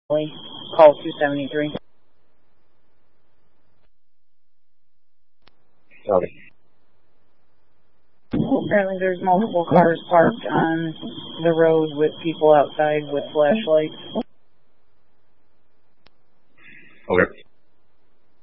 Call 273. Okay. Apparently there's multiple cars parked on the road with people outside with flashlights.